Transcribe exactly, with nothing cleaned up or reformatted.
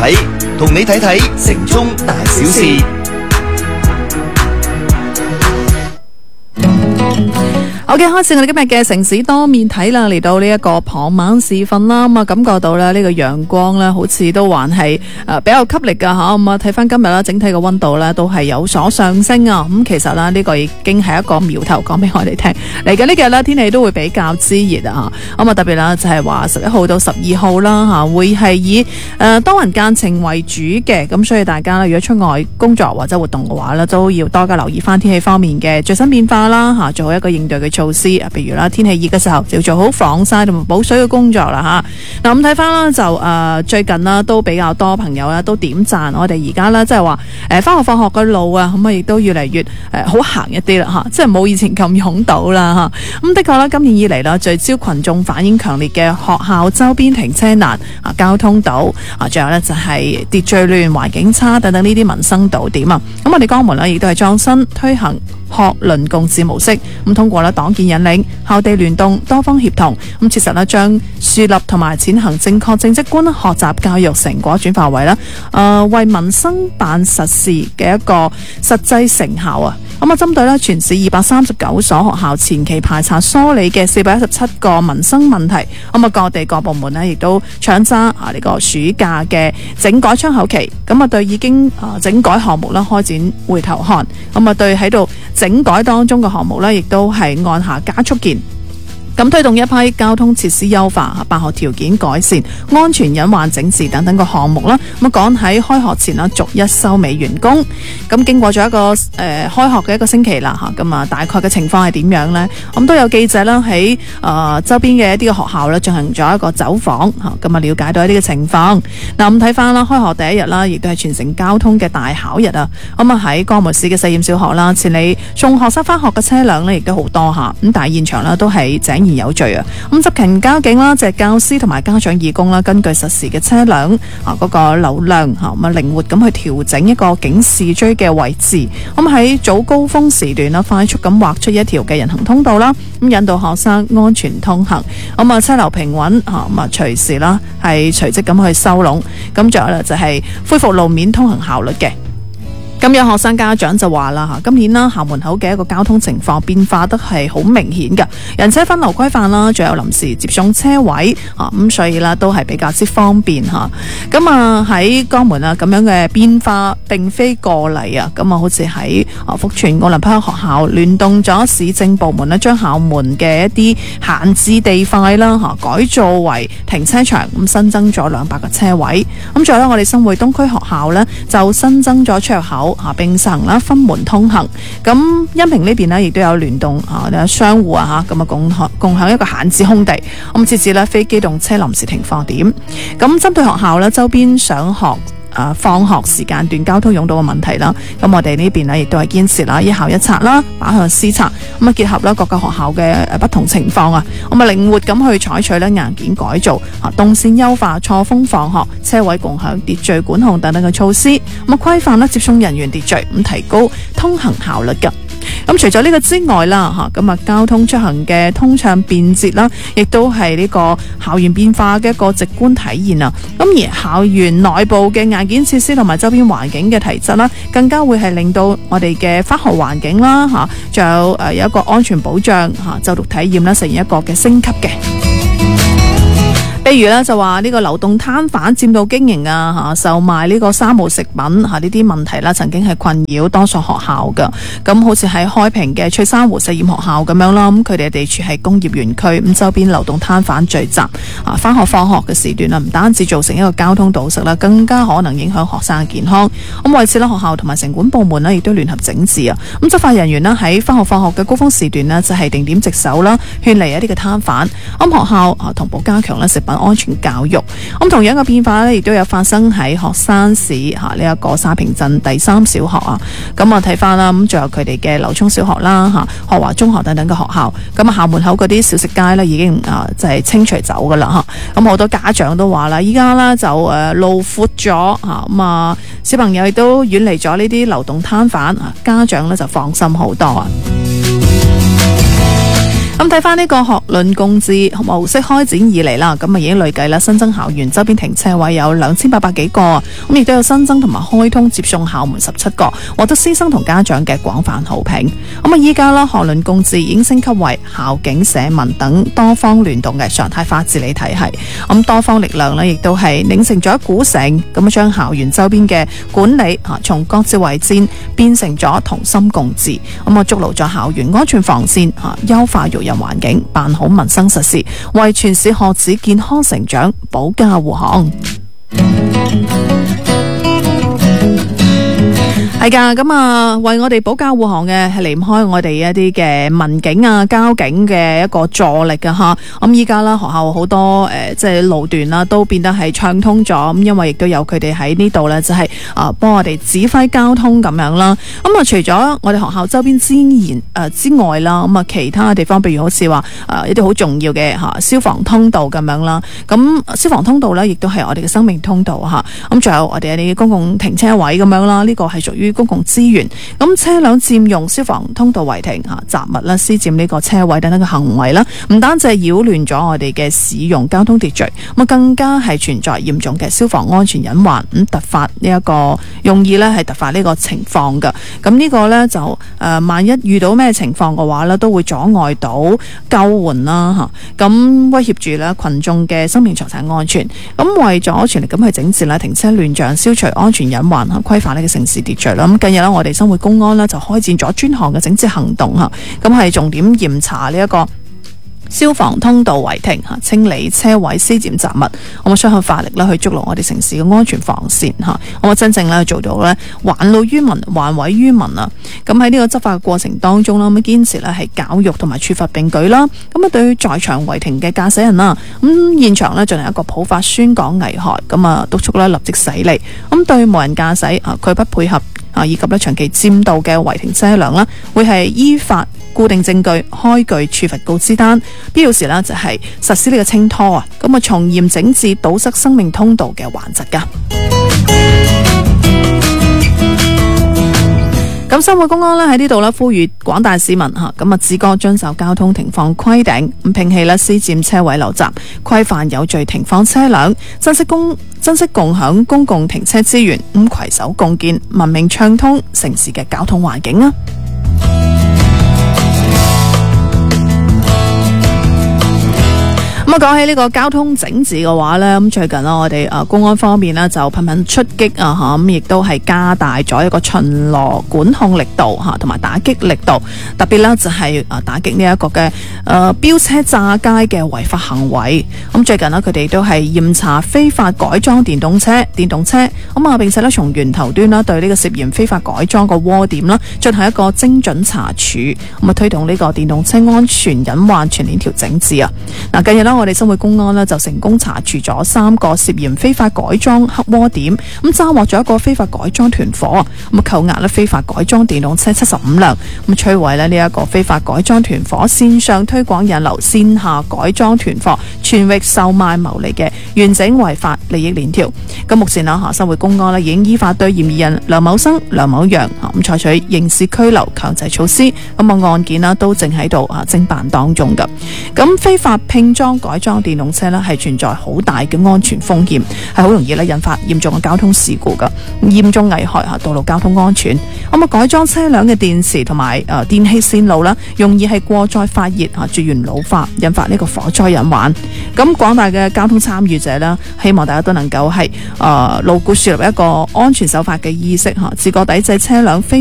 睇，同你睇睇城中大小事。 好嘅，開始我哋今日嘅城市多面睇啦，嚟到呢一個傍晚時分啦，咁啊感覺到咧呢個陽光咧，好似都還係誒比較吸力噶吓，咁啊睇翻今日啦，整體嘅溫度咧都係有所上升啊，咁其實啦呢個已經係一個苗頭，講俾我哋聽。嚟緊呢幾日咧天氣都會比較之熱啊，咁啊特別啦就係話十一號到十二號啦吓，會係以誒多雲間晴為主嘅，咁所以大家如果出外工作或者活動嘅話咧，都要多加留意翻天氣方面嘅最新變化啦吓，做好一個應對嘅措施啊，譬如啦，天氣熱嘅時候就要做好防曬同埋補水嘅工作啦吓。嗱咁睇翻啦，就誒、呃、最近啦都比較多朋友啦都點讚我哋而家啦，即係話誒翻學放學嘅路啊，咁啊亦都越嚟越誒、呃、好行一啲啦吓，即係冇以前咁擁堵啦吓。咁的確啦，今年以嚟啦，聚焦群眾反映強烈嘅學校周邊停車難啊、交通堵啊，仲有呢就係秩序亂、環境差等等呢啲民生堵點啊。咁我哋江門呢亦都係創新推行學鄰共治模式，咁通過咧黨建引領、校地聯動、多方協同，咁切實咧將樹立同埋踐行正確政績觀學習教育成果轉化為咧，誒、呃、為民生辦實事嘅一個實際成效啊！咁啊，針對咧全市二百三十九所學校前期排查梳理嘅四百一十七個民生問題，咁啊各地各部門咧亦都搶揸啊呢個暑假嘅整改窗口期，咁啊對已經啊整改項目咧開展回頭看，咁啊對喺度整改當中嘅項目呢，亦都係按下加速鍵。咁推動一批交通設施優化、辦學條件改善、安全隱患整治等等個項目啦。咁趕喺開學前啦，逐一收尾完工。咁經過咗一個誒、呃、開學嘅一個星期啦，吓咁啊，大概嘅情況係點樣呢？咁都有記者啦喺誒周邊嘅一啲嘅學校咧進行咗一個走訪吓，咁啊了解到一啲嘅情況。嗱咁睇翻啦，開學第一日啦，亦都係全城交通嘅大考日啊。咁啊喺江門市嘅實驗小學啦，前嚟送學生翻學嘅車輛呢，亦都好多吓。咁但係現場呢，都係井然有序啊！咁執勤交警啦，即係教師同埋家長義工啦，根據實時嘅車輛啊嗰個流量吓，咁啊靈活咁去調整一個警示追嘅位置。咁喺早高峰時段啦，快速咁劃出一條嘅人行通道啦，咁引導學生安全通行。咁啊車流平穩吓，咁啊隨時啦係隨即咁去收攏。咁仲有咧就係恢復路面通行效率嘅。咁有學生家長就話啦吓，今年啦校門口嘅一個交通情況變化得係好明顯㗎，人車分流規範啦，仲有臨時接送車位啊，咁所以啦都係比較之方便吓。咁啊喺江門啊咁樣嘅變化並非個例啊，咁啊好似喺啊福全奧林匹克學校聯動咗市政部門咧，將校門嘅一啲閒置地塊啦吓改造為停車場，咁新增咗兩百個車位。咁仲有我哋新會東區學校咧就新增咗出入口。啊，並行啦，分門通行。咁恩平呢邊呢，亦都有聯動啊，商戶啊吓，咁啊共享共享一個閒置空地。咁設置咧非機動車臨時停放點。咁針對學校咧周邊上學啊放學時間段交通擁堵嘅問題啦，咁我哋呢邊呢，亦都係堅持啦一校一策啦，靶向施策。咁啊結合啦各個學校嘅誒不同情況啊，咁啊靈活咁去採取咧硬件改造啊，動線優化、錯峰放學、車位共享、秩序管控等等嘅措施，咁啊規範啦接送人員秩序，咁提高通行效率噶。咁除咗呢個之外啦，吓咁啊交通出行嘅通暢便捷啦，亦都係呢個校園變化嘅一個直觀體現啊。咁而校園內部嘅硬件設施同埋周邊環境嘅提質啦，更加會係令到我哋嘅返學環境啦，吓仲有誒有一個安全保障吓，就讀體驗啦，實現一個嘅升級嘅。譬如咧就話呢個流動攤販佔道經營啊，售賣呢個三無食品吓呢啲問題啦，曾經係困擾多所學校噶。咁好似喺開平嘅翠珊湖實驗學校咁樣啦，咁佢哋嘅地處係工業園區，咁周邊流動攤販聚集啊，翻學放學嘅時段啊，唔單止造成一個交通堵塞啦，更加可能影響學生嘅健康。咁為此咧，學校同埋城管部門咧亦都聯合整治啊。咁執法人員咧喺翻學放學嘅高峰時段咧，就係定點值守啦，勸離一啲嘅攤販。咁學校啊同步加強咧食品安全教育。咁同樣嘅變化咧，亦都有發生喺學山市吓呢一個沙坪鎮第三小學啊。咁啊睇翻啦，咁仲有佢哋嘅劉涌小學啦、吓學華中學等等嘅學校。咁啊校門口嗰啲小食街咧，已經啊就係清除走噶啦吓。咁好多家長都話啦，依家咧就誒路闊咗吓，咁啊小朋友亦都遠離咗呢啲流動攤販啊，家長咧就放心好多啊。 咁睇翻呢個學輪共治模式開展以嚟啦，咁啊已經累計啦新增校園周邊停車位有兩千八百幾個，咁亦都有新增同埋開通接送校門十七個，獲得師生同家長嘅廣泛好評。咁啊依家啦學輪共治已經升級為校警社民等多方聯動嘅常態化治理體系，咁多方力量呢亦都係擰成咗一股繩，咁啊將校園周邊嘅管理啊從各自為戰變成咗同心共治，咁啊築牢咗校園安全防線啊，優化育人環境，辦好民生實事，為全市學子健康成長保駕護航。係噶，咁啊，為我哋保駕護航嘅係離唔開我哋一啲嘅民警啊、交警嘅一個助力噶吓。咁依家啦，學校好多誒、呃，即係路段啦，都變得係暢通咗。咁因為亦都有佢哋喺呢度咧，就係啊幫我哋指揮交通咁樣啦。咁啊，除咗我哋學校周邊之言誒之外啦，咁啊其他嘅地方，譬如好似話誒一啲好重要嘅吓消防通道咁樣啦。咁消防通道咧，亦都係我哋嘅生命通道吓。咁仲有我哋一啲公共停車位咁樣啦，呢個係屬於公共資源，咁車輛佔用消防通道違停吓、雜物啦、施佔呢個車位等等嘅行為啦，唔單止係擾亂咗我哋嘅使用交通秩序，咁更加係存在嚴重嘅消防安全隱患，咁突發呢一個容易咧係突發呢個情況㗎。咁呢個咧就誒、呃，萬一遇到咩情況嘅話咧，都會阻礙到救援啦吓，咁威脅住咧群眾嘅生命財產安全。咁為咗全力咁去整治咧停車亂象，消除安全隱患吓，規範呢個城市秩序啦。咁近日我哋生活公安呢就開展咗專項嘅整治行動吓，咁係重點嚴查呢一個消防通道違停吓，清理車位施佔雜物，我哋雙向發力啦去築牢我哋城市嘅安全防線吓，我哋真正咧做到咧還路於民、還位於民啊！咁喺呢個執法嘅過程當中啦，咁堅持咧係教育同埋處罰並舉啦。咁啊，對於在場違停嘅駕駛人啦，咁現場咧進行一個普法宣講危害，咁啊督促咧立即駛離。咁對無人駕駛啊，佢不配合啊，以及咧長期佔道嘅違停車輛啦，會係依法固定證據、開具處罰告知單，必要時呢就係實施呢個清拖啊，咁啊從嚴整治堵塞生命通道嘅頑疾噶。咁生活公安咧喺呢度咧呼籲廣大市民吓，咁啊自覺遵守交通停放規定，咁摒棄咧私佔車位陋習，規範有序停放車輛，珍惜公珍惜共享公共停車資源，咁攜手共建文明暢通城市嘅交通環境啊！咁啊，講起呢個交通整治嘅話呢，咁最近啦，我哋誒公安方面呢就頻頻出擊啊吓，咁亦都係加大咗一個巡邏管控力度吓，同埋打擊力度，特別呢就係誒打擊呢一個嘅誒飆車炸街嘅違法行為。咁最近呢，佢哋都係嚴查非法改裝電動車、電動車，咁啊，並且呢從源頭端啦對呢個涉嫌非法改裝個窩點啦進行一個精準查處，咁啊推動呢個電動車安全隱患全鏈條整治啊。嗱，近日呢，我哋生活公安呢就成功查處咗三個涉嫌非法改裝黑窩點，咁揸獲咗一個非法改裝團伙，咁啊扣押咧非法改裝電動車七十五輛，咁摧毀咧呢一個非法改裝團伙線上推廣引流、線下改裝團伙全域售賣牟利嘅完整違法利益鏈條。咁目前啦吓，生活公安咧已經依法對嫌疑人梁某生、梁某陽咁採取刑事拘留強制措施，咁啊案件啦都正喺度啊偵辦當中噶。咁非法拼裝改裝電動車呢係存在好大嘅安全風險，係好容易咧引發嚴重嘅交通事故噶，嚴重危害吓道路交通安全。咁啊改裝車輛嘅電池同埋誒電氣線路啦，容易係過載發熱吓，絕緣老化，引發呢個火災隱患。咁廣大嘅交通參與者呢，希望大家都能夠係誒牢固樹立一個安全守法嘅意識吓，自覺抵制車輛非